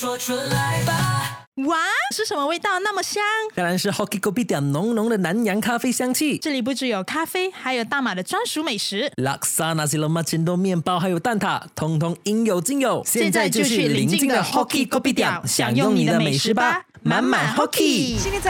说出来吧。 哇，是什么味道那么香？ 当然是 Hoki Kopitiam 浓浓的南洋咖啡香气。 这里不只有咖啡，还有大马的专属美食。 Laksa Nasi Lemak Cendol 面包还有蛋挞，通通应有尽有。 现在就去邻近的 Hoki Kopitiam 享用你的美食吧，满满 Hoki。 现在